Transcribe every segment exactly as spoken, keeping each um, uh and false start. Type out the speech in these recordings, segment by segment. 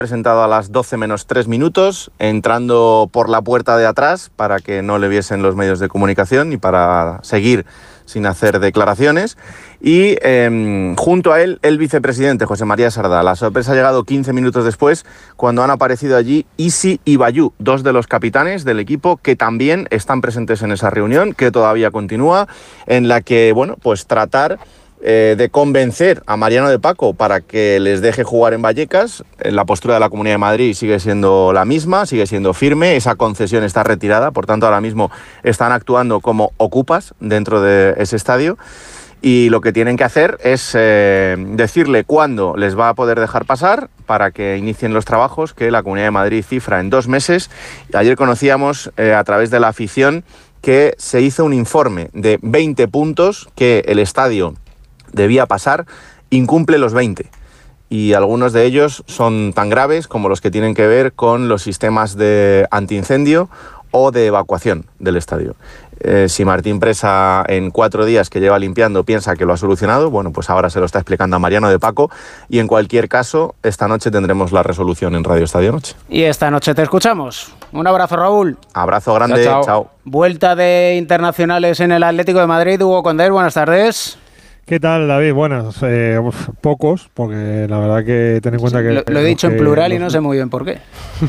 presentado a las doce menos tres minutos, entrando por la puerta de atrás para que no le viesen los medios de comunicación y para seguir sin hacer declaraciones. Y eh, junto a él, el vicepresidente José María Sardá. La sorpresa ha llegado quince minutos después, cuando han aparecido allí Isi y Bayú, dos de los capitanes del equipo que también están presentes en esa reunión, que todavía continúa, en la que, bueno, pues tratar Eh, de convencer a Mariano de Paco para que les deje jugar en Vallecas. La postura de la Comunidad de Madrid sigue siendo la misma, sigue siendo firme, esa concesión está retirada, por tanto ahora mismo están actuando como ocupas dentro de ese estadio y lo que tienen que hacer es eh, decirle cuándo les va a poder dejar pasar para que inicien los trabajos que la Comunidad de Madrid cifra en dos meses. Ayer conocíamos eh, a través de la afición que se hizo un informe de veinte puntos que el estadio debía pasar, incumple los veinte. Y algunos de ellos son tan graves como los que tienen que ver con los sistemas de antiincendio o de evacuación del estadio. Eh, si Martín Presa en cuatro días que lleva limpiando piensa que lo ha solucionado, bueno, pues ahora se lo está explicando a Mariano de Paco y en cualquier caso, esta noche tendremos la resolución en Radio Estadio Noche. Y esta noche te escuchamos. Un abrazo, Raúl. Abrazo grande, chao, chao. chao. Vuelta de internacionales en el Atlético de Madrid. Hugo Condés, buenas tardes. ¿Qué tal, David? Buenas, eh, pocos, porque la verdad que ten en cuenta sí, que... Lo, lo he dicho que, en plural los, y no sé muy bien por qué.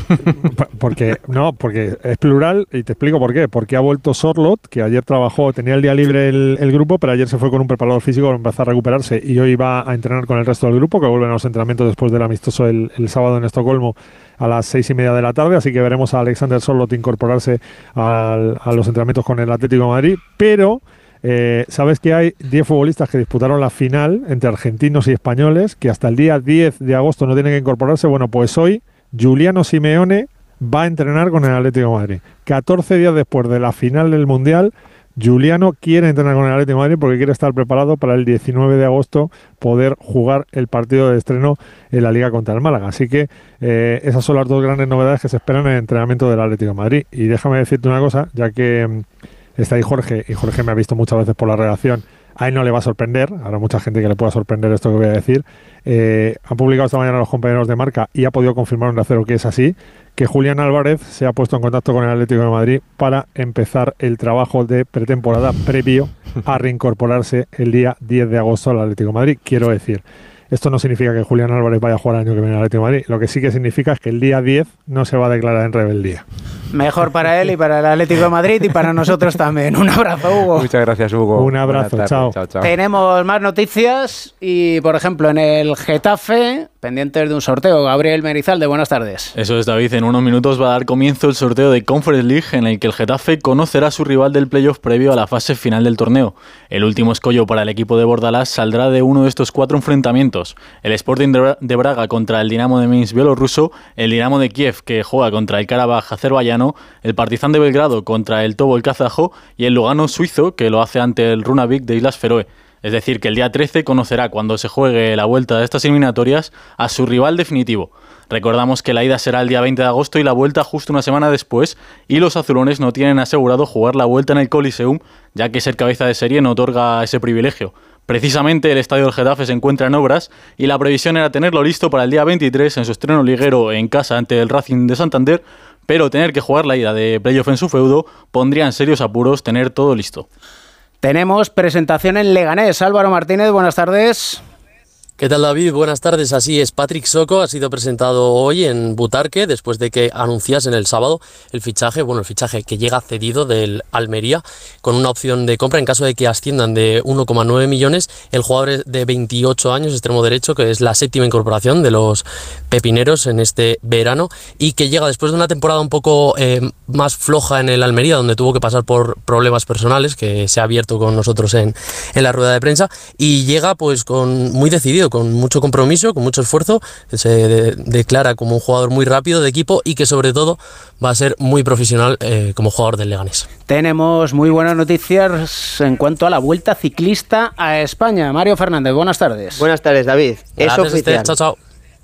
Porque, no, porque es plural y te explico por qué. Porque ha vuelto Sorlot, que ayer trabajó, tenía el día libre el, el grupo, pero ayer se fue con un preparador físico para empezar a recuperarse y hoy va a entrenar con el resto del grupo, que vuelven a los entrenamientos después del amistoso el, el sábado en Estocolmo a las seis y media de la tarde, así que veremos a Alexander Sorlot incorporarse al, a los entrenamientos con el Atlético de Madrid, pero... Eh, sabes que hay diez futbolistas que disputaron la final entre argentinos y españoles, que hasta el día diez de agosto no tienen que incorporarse. Bueno, pues hoy Giuliano Simeone va a entrenar con el Atlético de Madrid. catorce días después de la final del Mundial, Giuliano quiere entrenar con el Atlético de Madrid porque quiere estar preparado para el diecinueve de agosto poder jugar el partido de estreno en la Liga contra el Málaga. Así que eh, esas son las dos grandes novedades que se esperan en el entrenamiento del Atlético de Madrid. Y déjame decirte una cosa, ya que... está ahí Jorge, y Jorge me ha visto muchas veces por la redacción, a él no le va a sorprender, habrá mucha gente que le pueda sorprender esto que voy a decir. Eh, han publicado esta mañana los compañeros de Marca y ha podido confirmar un acero que es así, que Julián Álvarez se ha puesto en contacto con el Atlético de Madrid para empezar el trabajo de pretemporada previo a reincorporarse el día diez de agosto al Atlético de Madrid. Quiero decir, esto no significa que Julián Álvarez vaya a jugar el año que viene al Atlético de Madrid. Lo que sí que significa es que el día diez no se va a declarar en rebeldía. Mejor para él y para el Atlético de Madrid y para nosotros también. Un abrazo, Hugo. Muchas gracias, Hugo. Un abrazo, chao. chao, chao. Tenemos más noticias y, por ejemplo, en el Getafe, pendientes de un sorteo. Gabriel Merizalde, buenas tardes. Eso es, David. En unos minutos va a dar comienzo el sorteo de Conference League, en el que el Getafe conocerá a su rival del playoff previo a la fase final del torneo. El último escollo para el equipo de Bordalás saldrá de uno de estos cuatro enfrentamientos. El Sporting de Braga contra el Dinamo de Minsk bielorruso, el Dinamo de Kiev, que juega contra el Karabaj azerbaiyano, el Partizan de Belgrado contra el Tobol kazajo y el Lugano suizo, que lo hace ante el Runavik de Islas Feroe. Es decir, que el día trece conocerá, cuando se juegue la vuelta de estas eliminatorias, a su rival definitivo. Recordamos que la ida será el día veinte de agosto y la vuelta justo una semana después, y los azulones no tienen asegurado jugar la vuelta en el Coliseum, ya que ser cabeza de serie no otorga ese privilegio. Precisamente el estadio del Getafe se encuentra en obras y la previsión era tenerlo listo para el día veintitrés en su estreno liguero en casa ante el Racing de Santander, pero tener que jugar la ida de playoff en su feudo pondría en serios apuros tener todo listo. Tenemos presentación en Leganés. Álvaro Martínez, buenas tardes. ¿Qué tal, David? Buenas tardes. Así es, Patrick Soko ha sido presentado hoy en Butarque después de que anunciasen el sábado el fichaje, bueno, el fichaje que llega cedido del Almería con una opción de compra en caso de que asciendan de uno coma nueve millones. El jugador es de veintiocho años, extremo derecho, que es la séptima incorporación de los pepineros en este verano y que llega después de una temporada un poco eh, más floja en el Almería, donde tuvo que pasar por problemas personales, que se ha abierto con nosotros en, en la rueda de prensa, y llega pues con muy decidido, con mucho compromiso, con mucho esfuerzo. Se de, declara como un jugador muy rápido de equipo y que sobre todo va a ser muy profesional eh, como jugador del Leganés. Tenemos muy buenas noticias en cuanto a la Vuelta Ciclista a España. Mario Fernández, buenas tardes. Buenas tardes, David. Gracias, es oficial. Esther. Chao, chao.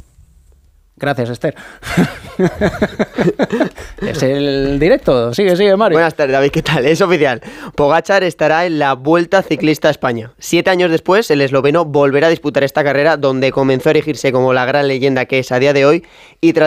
Gracias, Esther. Es el directo. Sigue, sigue, Mario. Buenas tardes, David. ¿Qué tal? Es oficial. Pogačar estará en la Vuelta Ciclista a España. Siete años después, el esloveno volverá a disputar esta carrera donde comenzó a erigirse como la gran leyenda que es a día de hoy y tras